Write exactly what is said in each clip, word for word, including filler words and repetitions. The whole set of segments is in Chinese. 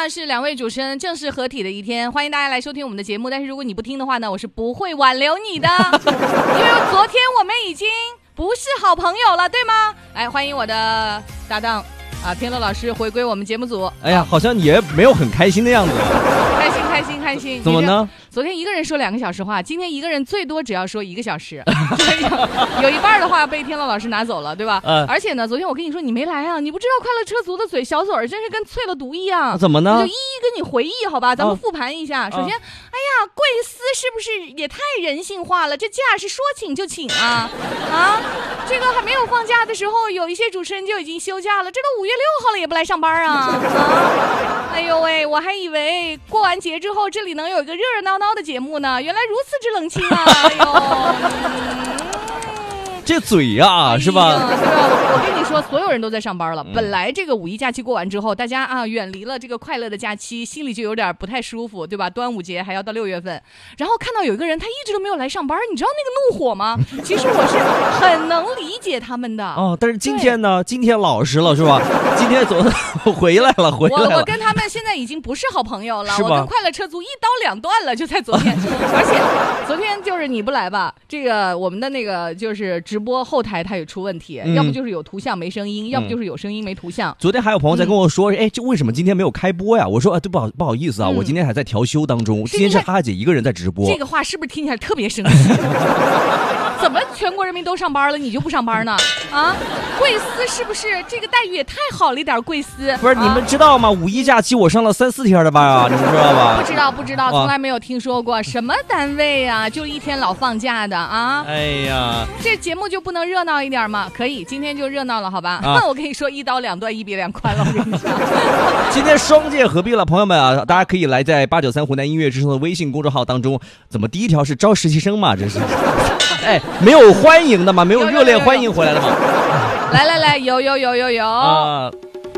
呢是两位主持人正式合体的一天，欢迎大家来收听我们的节目。但是如果你不听的话呢，我是不会挽留你的，因为昨天我们已经不是好朋友了，对吗？来，欢迎我的搭档啊，天乐老师回归我们节目组。 哎呀，好像也没有很开心的样子。 开心开心开心， 怎么呢？ 昨天一个人说两个小时话，今天一个人最多只要说一个小时，有一半的话被天乐老师拿走了，对吧？呃、而且呢，昨天我跟你说你没来啊，你不知道快乐车族的嘴小嘴儿真是跟啐了毒一样。 怎么呢？ 我就一一跟你回忆，好吧？咱们复盘一下。啊、首先，哎呀，贵司是不是也太人性化了？这假是说请就请啊啊！这个还没有放假的时候，有一些主持人就已经休假了，这都五月六号了也不来上班啊！啊哎呦喂，我还以为过完节之后这里能有一个热热闹闹的节目呢，原来如此之冷清啊！哎呦。嗯这嘴呀、啊哎，是吧？ 对吧？我我跟你说，所有人都在上班了。嗯、本来这个五一假期过完之后，大家啊远离了这个快乐的假期，心里就有点不太舒服，对吧？端午节还要到六月份，然后看到有一个人他一直都没有来上班，你知道那个怒火吗？其实我是很能理解他们的。 哦，但是今天呢，今天老实了是吧？今天总回来了，回来了。 我我跟他们现在已经不是好朋友了，我跟快乐车族一刀两断了，就在昨天。而且昨天就是你不来吧，这个我们的那个就是直播后台它也出问题、嗯、要不就是有图像没声音、嗯、要不就是有声音没图像。 昨天还有朋友在跟我说、嗯、哎，这为什么今天没有开播呀？我说啊，对，不好不好意思啊、嗯、我今天还在调休当中，今天是哈哈姐一个人在直播。 这个话是不是听起来特别生气？怎么全国人民都上班了你就不上班呢？啊，贵司是不是这个待遇也太好了一点？贵司不是、啊、你们知道吗？五一假期我上了三四天的班啊，你们知道吧？ 不知道不知道，从来没有听说过、啊、什么单位啊就一天老放假的啊！ 哎呀， 这节目就不能热闹一点吗？可以，今天就热闹了，好吧？啊、我跟你说，一刀两断，一别两宽了。我跟你说， 今天双剑合璧了，朋友们啊，大家可以来在八九三湖南音乐之声的微信公众号当中，怎么第一条是招实习生嘛？这是，哎，没有欢迎的吗？没有热烈欢迎回来的吗？ 来来来，有有有有有。啊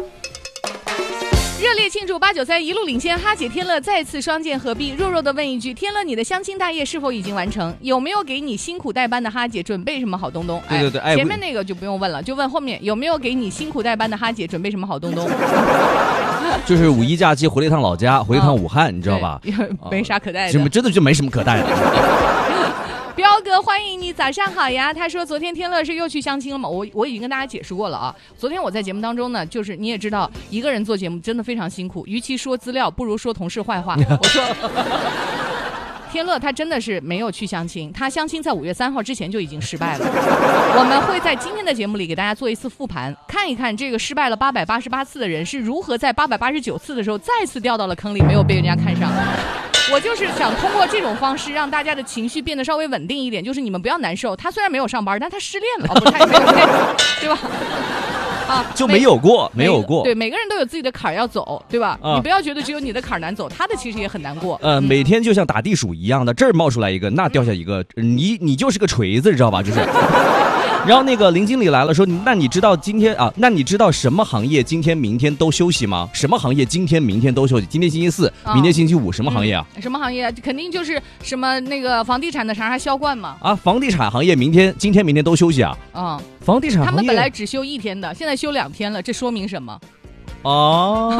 热烈庆祝八九三一路领先，哈姐天乐再次双剑合璧。弱弱的问一句，天乐你的相亲大业是否已经完成？有没有给你辛苦代班的哈姐准备什么好东东？ 对对对，哎， 前面那个就不用问了，就问后面有没有给你辛苦代班的哈姐准备什么好东东？ 就是五一假期回了一趟老家，回了一趟武汉、嗯、你知道吧？ 没啥可带的， 真真的就没什么可带的。 彪哥，欢迎你，早上好呀！他说昨天天乐是又去相亲了吗？我我已经跟大家解释过了啊。昨天我在节目当中呢，就是你也知道，一个人做节目真的非常辛苦，与其说资料，不如说同事坏话。我说。天乐他真的是没有去相亲，他相亲在五月三号之前就已经失败了。我们会在今天的节目里给大家做一次复盘，看一看这个失败了八百八十八次的人是如何在八百八十九次的时候再次掉到了坑里，没有被人家看上。我就是想通过这种方式让大家的情绪变得稍微稳定一点，就是你们不要难受。他虽然没有上班，但他失恋了，哦，不是，他也没有恋，对吧？啊， 就没有过，没有过。 对，每个人都有自己的坎儿要走，对吧？啊、你不要觉得只有你的坎儿难走，他的其实也很难过。 呃，嗯、每天就像打地鼠一样的，这儿冒出来一个，那掉下一个，嗯、你你就是个锤子，知道吧？就是。然后那个林经理来了，说：“那你知道今天啊？那你知道什么行业今天明天都休息吗？什么行业今天明天都休息？今天星期四，明天星期五，什么行业啊？ 嗯、什么行业？肯定就是什么那个房地产的啥啥销冠嘛。 啊，房地产行业明天、今天、明天都休息啊？啊、嗯，房地产行业他们本来只休一天的，现在休两天了，这说明什么？” 哦，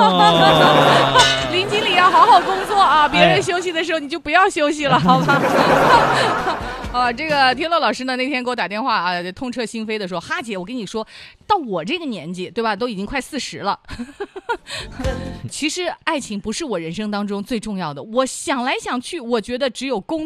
林经理要好好工作啊！别人休息的时候你就不要休息了，好吧？啊，这个天乐老师呢，那天给我打电话啊，痛彻心扉的说：“哈姐，我跟你说，到我这个年纪，对吧，都已经快四十了。其实爱情不是我人生当中最重要的。我想来想去，我觉得只有工